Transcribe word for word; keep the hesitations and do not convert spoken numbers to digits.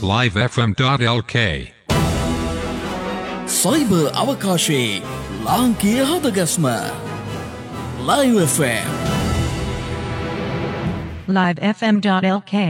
live f m dot l k. Cyber අවකාශයේ ලාංකීය හදගස්ම Live F M live f m dot l k